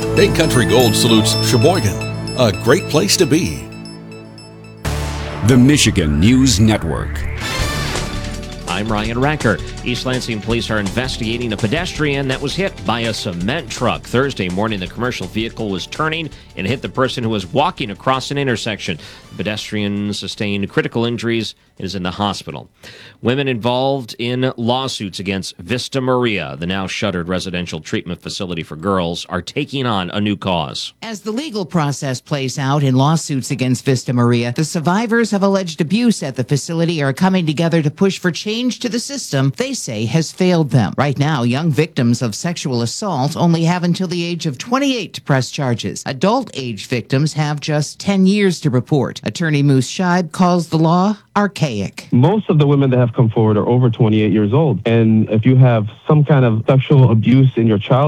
Big Country Gold salutes Sheboygan, a great place to be. The Michigan News Network. I'm Ryan Racker. East Lansing police are investigating a pedestrian that was hit by a cement truck. Thursday morning, the commercial vehicle was turning and hit the person who was walking across an intersection. The pedestrian sustained critical injuries and is in the hospital. Women involved in lawsuits against Vista Maria, the now shuttered residential treatment facility for girls, are taking on a new cause. As the legal process plays out in lawsuits against Vista Maria, the survivors of alleged abuse at the facility are coming together to push for change to the system they say has failed them. Right now, young victims of sexual assault only have until the age of 28 to press charges. Adult age victims have just 10 years to report. Attorney Moose Scheib calls the law archaic. Most of the women that have come forward are over 28 years old. And if you have some kind of sexual abuse in your child